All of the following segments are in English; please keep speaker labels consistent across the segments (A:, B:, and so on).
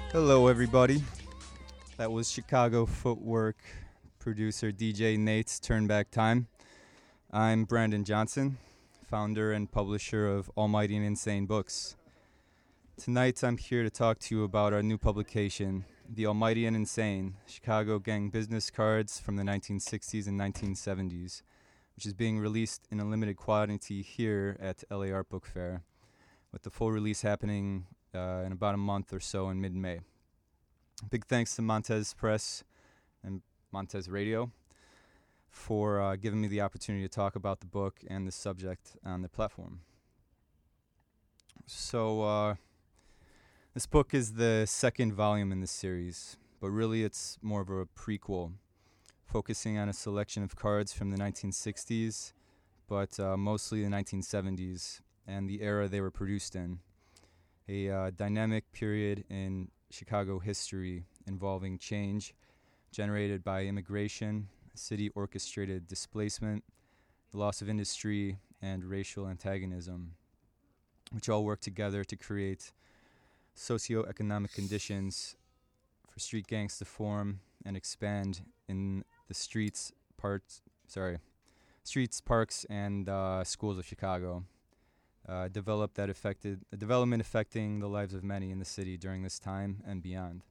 A: Hello, everybody. That was Chicago Footwork producer DJ Nate's Turn Back Time. I'm Brandon Johnson, founder and publisher of Almighty and Insane Books. Tonight, I'm here to talk to you about our new publication, The Almighty and Insane Chicago Gang Business Cards from the 1960s and 1970s, which is being released in a limited quantity here at LA Art Book Fair, with the full release happening in about a month or so in mid-May. Big thanks to Montez Press and Montez Radio for giving me the opportunity to talk about the book and the subject on the platform. So, this book is the second volume in this series, but really it's more of a prequel, focusing on a selection of cards from the 1960s, but mostly the 1970s and the era they were produced in. A dynamic period in Chicago history involving change generated by immigration, city-orchestrated displacement, the loss of industry, and racial antagonism, which all work together to create socioeconomic conditions for street gangs to form and expand in the streets, parks, and schools of Chicago. Development affecting the lives of many in the city during this time and beyond.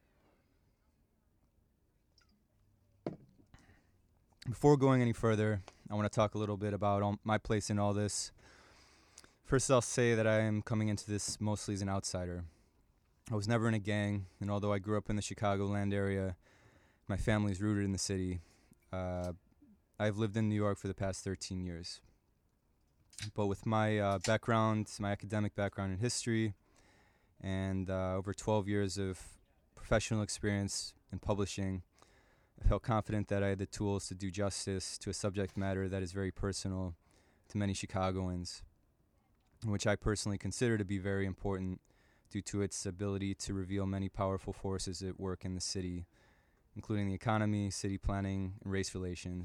A: Before going any further, I want to talk a little bit about my place in all this. First, I'll say that I am coming into this mostly as an outsider. I was never in a gang, and although I grew up in the Chicagoland area, my family's rooted in the city. I've lived in New York for the past 13 years. But with my background, my academic background in history, and over 12 years of professional experience in publishing, I felt confident that I had the tools to do justice to a subject matter that is very personal to many Chicagoans, which I personally consider to be very important due to its ability to reveal many powerful forces at work in the city, including the economy, city planning, and race relations.